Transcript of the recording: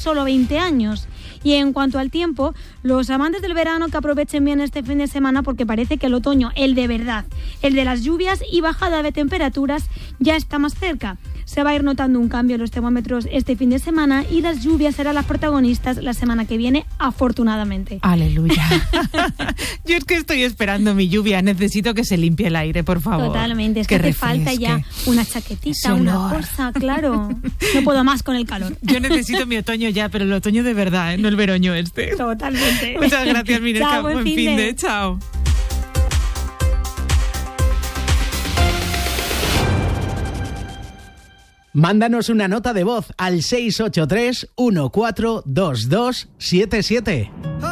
solo 20 años. Y en cuanto al tiempo, los amantes del verano que aprovechen bien este fin de semana, porque parece que el otoño, el de verdad, el de las lluvias y bajada de temperaturas, ya está más cerca. Se va a ir notando un cambio en los termómetros este fin de semana y las lluvias serán las protagonistas la semana que viene, afortunadamente. ¡Aleluya! Yo es que estoy esperando mi lluvia. Necesito que se limpie el aire, por favor. Totalmente. Es que hace falta ya una chaquetita, una bolsa, claro. No puedo más con el calor. Yo necesito mi otoño ya, pero el otoño de verdad, ¿eh? No el veroño este. Totalmente. Muchas gracias, Miresca. Chao, buen fin de. Chao. Mándanos una nota de voz al 683 142277.